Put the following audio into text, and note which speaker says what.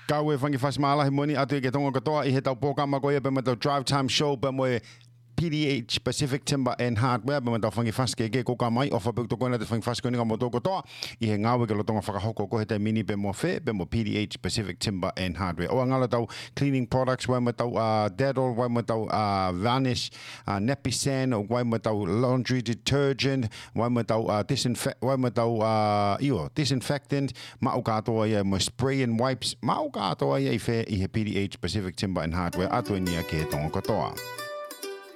Speaker 1: Kau e whangi whasmala he moni atu ke tonga katoa I he tau pōkama koe pe matau Drive Time Show pe moe PDH Pacific Timber and Hardware pe matau whangi whaske ke ko ka mai ofa pe toko na te whangi whaske ninga mo tō katoa I he ngāwe ke lotonga whakahoko ko he te mini pe mo whe pe mo PDH Pacific Timber and Hardware. Oa ngala tau cleaning products wai matau Dettol, wai matau Vanish, Nappy Sand, wai matau laundry detergent, wai matau disinfectant, mao katoa ia mo spray and wipes, mao katoa ia I whe I he PDH Pacific Timber and Hardware atu nia ke he tonga katoa.